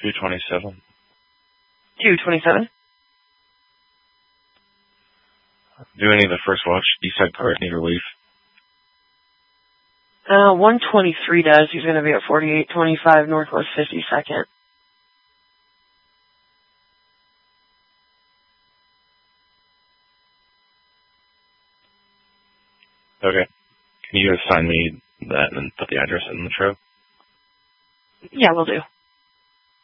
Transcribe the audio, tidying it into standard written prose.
227. 227. Do any of the first watch Eastside cars need relief? 123 does. He's going to be at 4825 Northwest 52nd. Okay. Can you assign me that and put the address in the show? Yeah, we'll do.